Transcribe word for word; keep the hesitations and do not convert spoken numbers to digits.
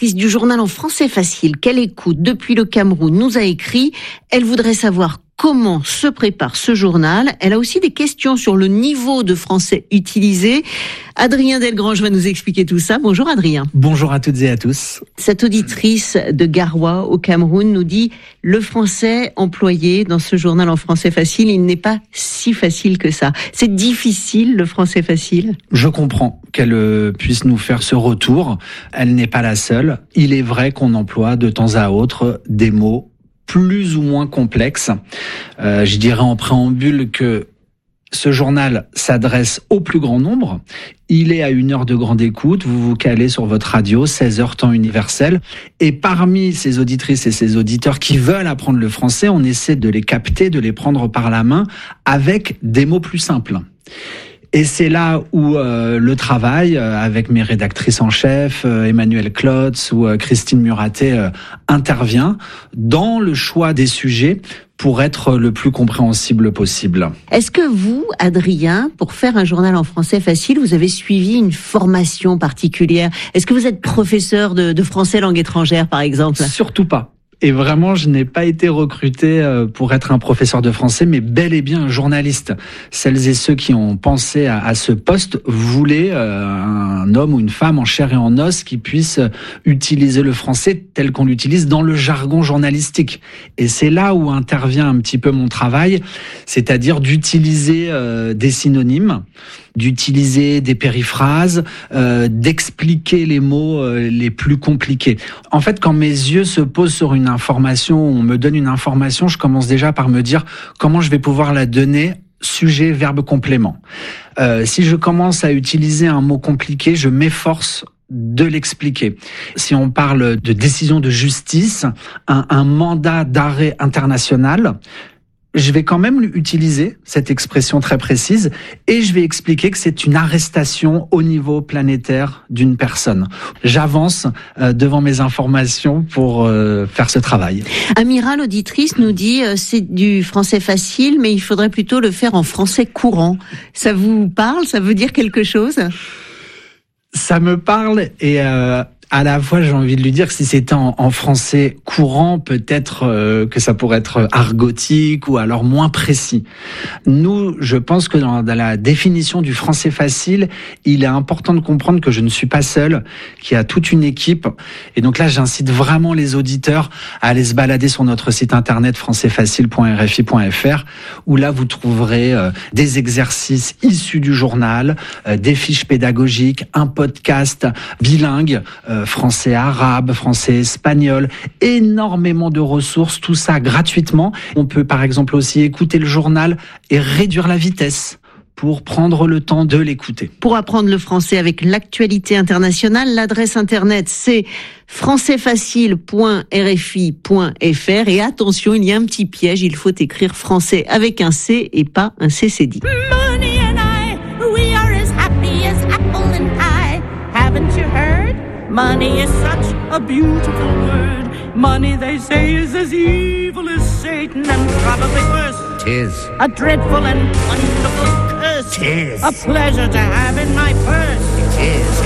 rédactrice du journal en français facile qu'elle écoute depuis le Cameroun, nous a écrit. Elle voudrait savoir comment se prépare ce journal. Elle a aussi des questions sur le niveau de français utilisé. Adrien Delgrange va nous expliquer tout ça. Bonjour Adrien. Bonjour à toutes et à tous. Cette auditrice de Garoua au Cameroun nous dit « Le français employé dans ce journal en français facile, il n'est pas si facile que ça. C'est difficile le français facile ?» Je comprends qu'elle puisse nous faire ce retour. Elle n'est pas la seule. Il est vrai qu'on emploie de temps à autre des mots plus ou moins complexe. Euh, je dirais en préambule que ce journal s'adresse au plus grand nombre. Il est à une heure de grande écoute. Vous vous calez sur votre radio, seize heures temps universel. Et parmi ces auditrices et ces auditeurs qui veulent apprendre le français, on essaie de les capter, de les prendre par la main avec des mots plus simples. Et c'est là où euh, le travail euh, avec mes rédactrices en chef, euh, Emmanuel Klotz ou euh, Christine Muraté, euh, intervient dans le choix des sujets pour être le plus compréhensible possible. Est-ce que vous, Adrien, pour faire un journal en français facile, vous avez suivi une formation particulière ? Est-ce que vous êtes professeur de, de français langue étrangère, par exemple ? Surtout pas. Et vraiment, je n'ai pas été recruté pour être un professeur de français, mais bel et bien un journaliste. Celles et ceux qui ont pensé à, à ce poste voulaient un homme ou une femme en chair et en os qui puisse utiliser le français tel qu'on l'utilise dans le jargon journalistique. Et c'est là où intervient un petit peu mon travail, c'est-à-dire d'utiliser euh, des synonymes, d'utiliser des périphrases, euh, d'expliquer les mots euh, les plus compliqués. En fait, quand mes yeux se posent sur une information, on me donne une information, je commence déjà par me dire comment je vais pouvoir la donner, sujet, verbe, complément. Euh, si je commence à utiliser un mot compliqué, je m'efforce de l'expliquer. Si on parle de décision de justice, un, un mandat d'arrêt international, je vais quand même utiliser cette expression très précise et je vais expliquer que c'est une arrestation au niveau planétaire d'une personne. J'avance euh, devant mes informations pour euh, faire ce travail. Amira, l'auditrice, nous dit euh, c'est du français facile, mais il faudrait plutôt le faire en français courant. Ça vous parle ? Ça veut dire quelque chose ? Ça me parle et euh, à la fois j'ai envie de lui dire que si c'était en, en français courant, peut-être euh, que ça pourrait être argotique ou alors moins précis. Nous, je pense que dans, dans la définition du français facile, il est important de comprendre que je ne suis pas seul, qu'il y a toute une équipe. Et donc là, j'incite vraiment les auditeurs à aller se balader sur notre site internet français facile point r f i point f r où là, vous trouverez euh, des exercices issus du journal, euh, des fiches pédagogiques, un podcast bilingue, euh, français arabe, français espagnol, énormément de ressources, tout ça gratuitement. On peut par exemple aussi écouter le journal et réduire la vitesse pour prendre le temps de l'écouter. Pour apprendre le français avec l'actualité internationale, l'adresse internet c'est français facile point r f i point f r et attention, il y a un petit piège, il faut écrire français avec un C et pas un C C D. Money and I, we are as happy as apple and pie. Haven't you heard? Money is such a beautiful word. Money, they say, is as evil as Satan and probably worse. 'Tis A dreadful and wonderful curse. 'Tis A pleasure to have in my purse. It is